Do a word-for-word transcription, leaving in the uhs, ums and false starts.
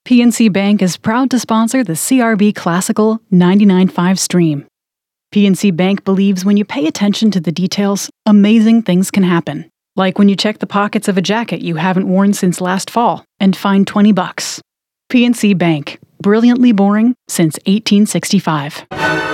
P N C Bank is proud to sponsor the C R B Classical ninety-nine point five stream. P N C Bank believes when you pay attention to the details, amazing things can happen. Like when you check the pockets of a jacket you haven't worn since last fall and find twenty bucks. P N C Bank. Brilliantly boring since eighteen sixty-five.